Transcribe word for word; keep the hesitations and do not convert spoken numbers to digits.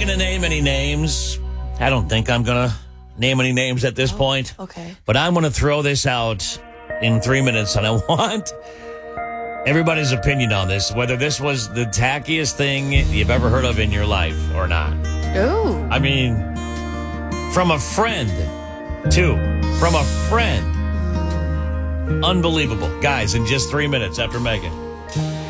going to name any names. I don't think I'm going to name any names at this Oh, point. okay. But I'm going to throw this out in three minutes, and I want everybody's opinion on this, whether this was the tackiest thing you've ever heard of in your life or not. Ooh. I mean, from a friend, too. From a friend. Unbelievable. Guys, in just three minutes after Megan.